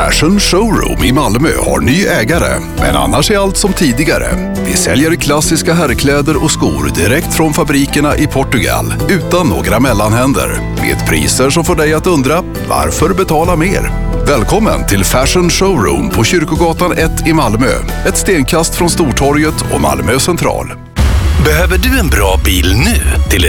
Fashion Showroom i Malmö har ny ägare, men annars är allt som tidigare. Vi säljer klassiska herrkläder och skor direkt från fabrikerna i Portugal, utan några mellanhänder. Med priser som får dig att undra, varför betala mer? Välkommen till Fashion Showroom på Kyrkogatan 1 i Malmö. Ett stenkast från Stortorget och Malmö central. Behöver du en bra bil nu till